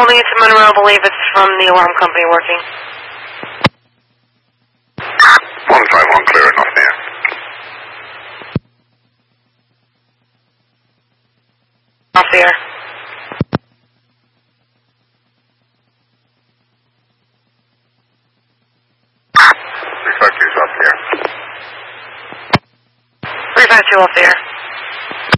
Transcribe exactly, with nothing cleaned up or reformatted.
holding it to Monroe. I believe it's from the alarm company working. one five one, clear enough there. Off the air. three five two's off the air. three five two off the air.